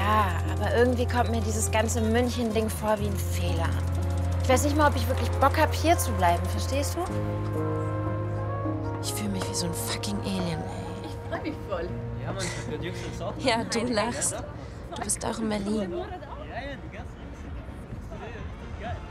Ja, aber irgendwie kommt mir dieses ganze München-Ding vor wie ein Fehler. Ich weiß nicht mal, ob ich wirklich Bock habe, hier zu bleiben, verstehst du? Ich fühle mich wie so ein fucking Alien, ey. Ich freue mich voll. Ja, man, ich hab jüngst Sachen. Ja, du lachst. Du bist auch in Berlin. Ja, die ganzen.